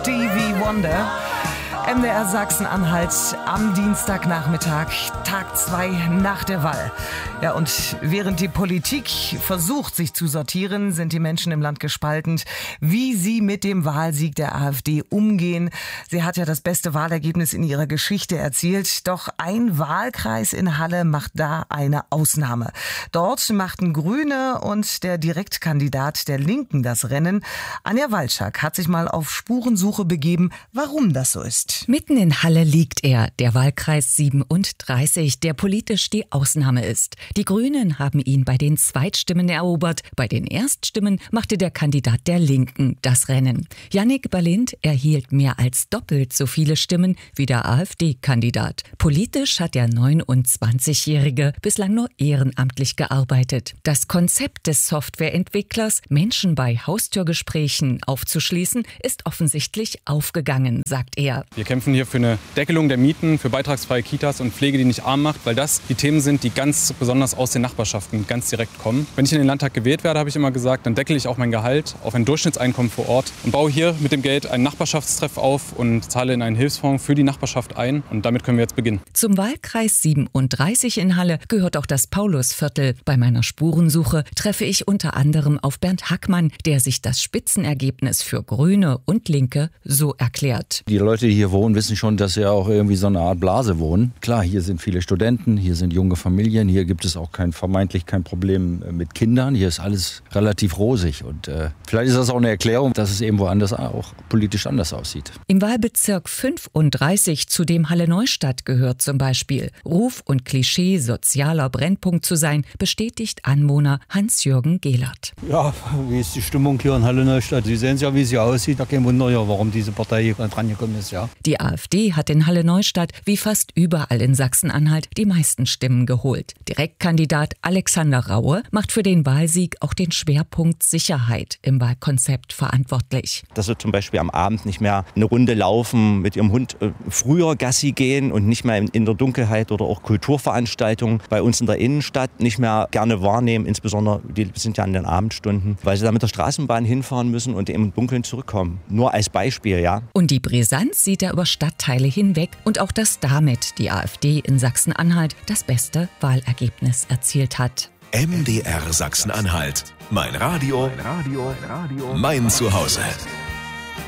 Stevie Wonder. MDR Sachsen-Anhalt am Dienstagnachmittag, Tag 2 nach der Wahl. Ja, und während die Politik versucht, sich zu sortieren, sind die Menschen im Land gespalten, wie sie mit dem Wahlsieg der AfD umgehen. Sie hat ja das beste Wahlergebnis in ihrer Geschichte erzielt. Doch ein Wahlkreis in Halle macht da eine Ausnahme. Dort machten Grüne und der Direktkandidat der Linken das Rennen. Anja Walczak hat sich mal auf Spurensuche begeben, warum das so ist. Mitten in Halle liegt er, der Wahlkreis 37, der politisch die Ausnahme ist. Die Grünen haben ihn bei den Zweitstimmen erobert. Bei den Erststimmen machte der Kandidat der Linken das Rennen. Jannik Balint erhielt mehr als doppelt so viele Stimmen wie der AfD-Kandidat. Politisch hat der 29-Jährige bislang nur ehrenamtlich gearbeitet. Das Konzept des Softwareentwicklers, Menschen bei Haustürgesprächen aufzuschließen, ist offensichtlich aufgegangen, sagt er. Wir kämpfen hier für eine Deckelung der Mieten, für beitragsfreie Kitas und Pflege, die nicht arm macht, weil das die Themen sind, die ganz besonders aus den Nachbarschaften ganz direkt kommen. Wenn ich in den Landtag gewählt werde, habe ich immer gesagt, dann deckel ich auch mein Gehalt auf ein Durchschnittseinkommen vor Ort und baue hier mit dem Geld einen Nachbarschaftstreff auf und zahle in einen Hilfsfonds für die Nachbarschaft ein. Und damit können wir jetzt beginnen. Zum Wahlkreis 37 in Halle gehört auch das Paulusviertel. Bei meiner Spurensuche treffe ich unter anderem auf Bernd Hackmann, der sich das Spitzenergebnis für Grüne und Linke so erklärt. Die Leute, die hier wohnen, wissen schon, dass sie auch irgendwie so eine Art Blase wohnen. Klar, hier sind viele Studenten, hier sind junge Familien, hier gibt es auch vermeintlich kein Problem mit Kindern. Hier ist alles relativ rosig und vielleicht ist das auch eine Erklärung, dass es eben woanders auch politisch anders aussieht. Im Wahlbezirk 35, zu dem Halle-Neustadt gehört zum Beispiel, Ruf und Klischee sozialer Brennpunkt zu sein, bestätigt Anwohner Hans-Jürgen Gehlert. Ja, wie ist die Stimmung hier in Halle-Neustadt? Sie sehen es ja, wie sie aussieht. Da kein Wunder, ja, warum diese Partei hier dran gekommen ist. Ja. Die AfD hat in Halle-Neustadt wie fast überall in Sachsen-Anhalt die meisten Stimmen geholt. Direktkandidat Alexander Raue macht für den Wahlsieg auch den Schwerpunkt Sicherheit im Wahlkonzept verantwortlich. Dass wir zum Beispiel am Abend nicht mehr eine Runde laufen, mit ihrem Hund früher Gassi gehen und nicht mehr in der Dunkelheit oder auch Kulturveranstaltungen bei uns in der Innenstadt nicht mehr gerne wahrnehmen. Insbesondere, die sind ja in den Abendstunden, weil sie da mit der Straßenbahn hinfahren müssen und im Dunkeln zurückkommen. Nur als Beispiel, ja. Und die Brisanz sieht er über Stadtteile hinweg und auch, dass damit die AfD in Sachsen-Anhalt das beste Wahlergebnis erzielt hat. MDR Sachsen-Anhalt. Mein Radio, mein Zuhause.